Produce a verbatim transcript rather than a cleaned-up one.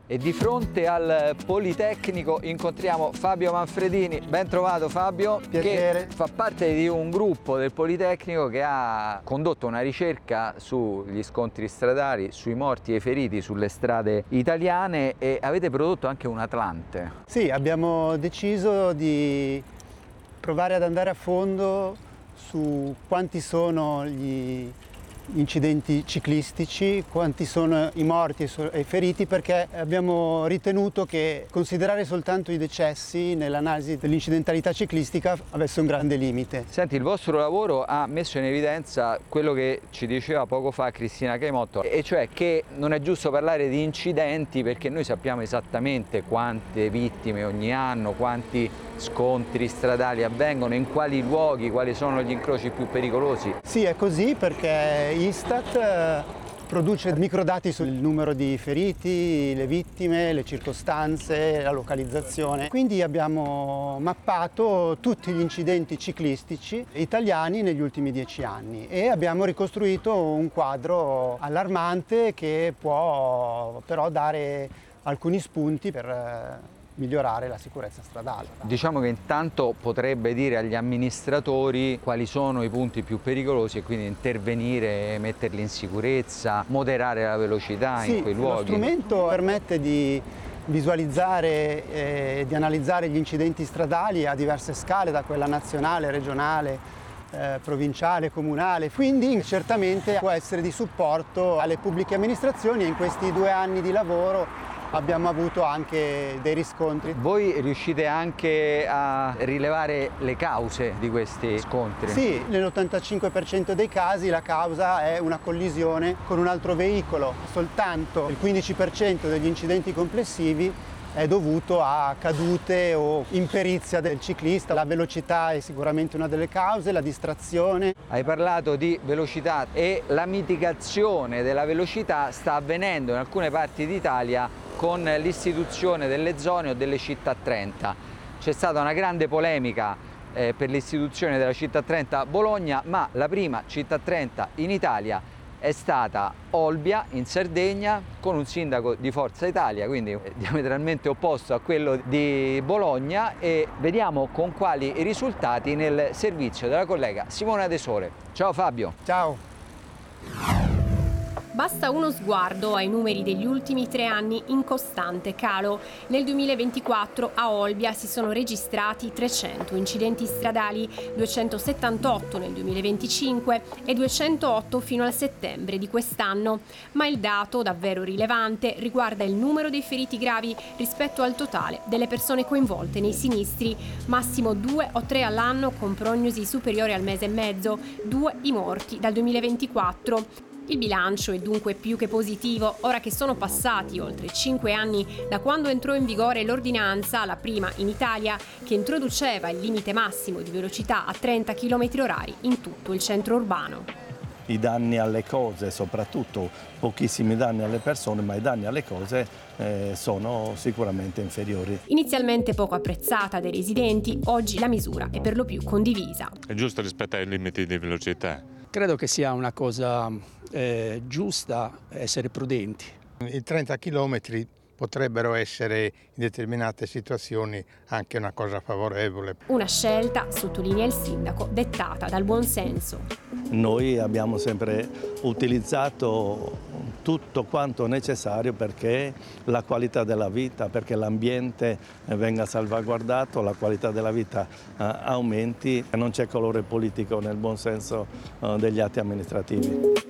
E di fronte al Politecnico incontriamo Fabio Manfredini. Ben trovato Fabio. Piacere. Che fa parte di un gruppo del Politecnico che ha condotto una ricerca sugli scontri stradali, sui morti e i feriti sulle strade italiane, e avete prodotto anche un Atlante. Sì, abbiamo deciso di provare ad andare a fondo su quanti sono gli incidenti ciclistici, quanti sono i morti e i feriti, perché abbiamo ritenuto che considerare soltanto i decessi nell'analisi dell'incidentalità ciclistica avesse un grande limite. Senti, il vostro lavoro ha messo in evidenza quello che ci diceva poco fa Cristina Caimotto, e cioè che non è giusto parlare di incidenti perché noi sappiamo esattamente quante vittime ogni anno, quanti scontri stradali avvengono, in quali luoghi, quali sono gli incroci più pericolosi. Sì, è così perché Istat produce microdati sul numero di feriti, le vittime, le circostanze, la localizzazione. Quindi abbiamo mappato tutti gli incidenti ciclistici italiani negli ultimi dieci anni e abbiamo ricostruito un quadro allarmante che può però dare alcuni spunti per migliorare la sicurezza stradale. Diciamo che intanto potrebbe dire agli amministratori quali sono i punti più pericolosi e quindi intervenire, metterli in sicurezza, moderare la velocità sì, in quei luoghi. Lo strumento permette di visualizzare e di analizzare gli incidenti stradali a diverse scale, da quella nazionale, regionale, eh, provinciale, comunale. Quindi certamente può essere di supporto alle pubbliche amministrazioni, e in questi due anni di lavoro abbiamo avuto anche dei riscontri. Voi riuscite anche a rilevare le cause di questi scontri? Sì, nell'ottantacinque per cento dei casi la causa è una collisione con un altro veicolo. Soltanto il quindici per cento degli incidenti complessivi è dovuto a cadute o imperizia del ciclista. La velocità è sicuramente una delle cause, la distrazione. Hai parlato di velocità, e la mitigazione della velocità sta avvenendo in alcune parti d'Italia con l'istituzione delle zone o delle città trenta. C'è stata una grande polemica eh, per l'istituzione della città trenta a Bologna, ma la prima città trenta in Italia è stata Olbia, in Sardegna, con un sindaco di Forza Italia, quindi diametralmente opposto a quello di Bologna, e vediamo con quali risultati nel servizio della collega Simona De Sole. Ciao Fabio. Ciao. Basta uno sguardo ai numeri degli ultimi tre anni in costante calo. Nel duemilaventiquattro a Olbia si sono registrati trecento incidenti stradali, duecentosettantotto nel duemilaventicinque e duecentootto fino al settembre di quest'anno. Ma il dato davvero rilevante riguarda il numero dei feriti gravi rispetto al totale delle persone coinvolte nei sinistri. Massimo due o tre all'anno con prognosi superiore al mese e mezzo, due i morti dal duemilaventiquattro. Il bilancio è dunque più che positivo, ora che sono passati oltre cinque anni da quando entrò in vigore l'ordinanza, la prima in Italia, che introduceva il limite massimo di velocità a trenta chilometri orari in tutto il centro urbano. I danni alle cose, soprattutto pochissimi danni alle persone, ma i danni alle cose eh, sono sicuramente inferiori. Inizialmente poco apprezzata dai residenti, oggi la misura è per lo più condivisa. È giusto rispettare i limiti di velocità. Credo che sia una cosa eh, giusta essere prudenti. I trenta chilometri potrebbero essere in determinate situazioni anche una cosa favorevole. Una scelta, sottolinea il sindaco, dettata dal buonsenso. Noi abbiamo sempre utilizzato tutto quanto necessario perché la qualità della vita, perché l'ambiente venga salvaguardato, la qualità della vita uh, aumenti. Non c'è colore politico nel buon senso uh, degli atti amministrativi.